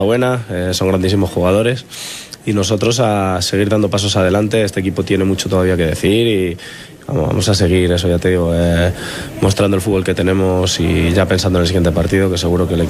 Buena, son grandísimos jugadores y nosotros a seguir dando pasos adelante. Este equipo tiene mucho todavía que decir y vamos a seguir, eso ya te digo, mostrando el fútbol que tenemos y ya pensando en el siguiente partido, que seguro que el equipo